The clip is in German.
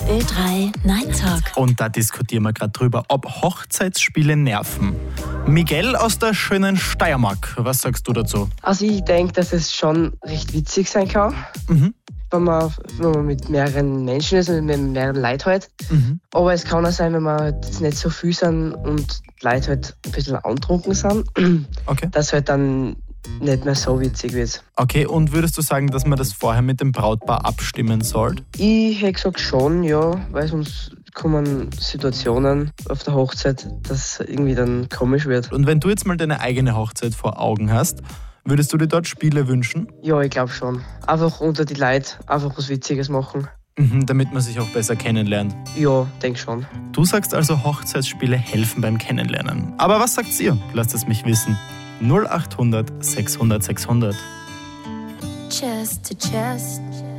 Ö3 Night Talk. Und da diskutieren wir gerade drüber, ob Hochzeitsspiele nerven. Miguel aus der schönen Steiermark, was sagst du dazu? Also ich denke, dass es schon recht witzig sein kann, wenn man mit mehreren Menschen ist und mit mehreren Leuten halt. Aber es kann auch sein, wenn wir jetzt nicht so viel sind und die Leute halt ein bisschen antrunken sind, Okay. dass halt dann nicht mehr so witzig wird. Okay, und würdest du sagen, dass man das vorher mit dem Brautpaar abstimmen soll? Ich hätte gesagt schon, ja, weil sonst kommen Situationen auf der Hochzeit, dass irgendwie dann komisch wird. Und wenn du jetzt mal deine eigene Hochzeit vor Augen hast, würdest du dir dort Spiele wünschen? Ja, ich glaube schon. Einfach unter die Leute einfach was Witziges machen. Damit man sich auch besser kennenlernt. Ja, denke schon. Du sagst also, Hochzeitsspiele helfen beim Kennenlernen. Aber was sagt ihr? Lasst es mich wissen. 0800 600 600. Chest to chest.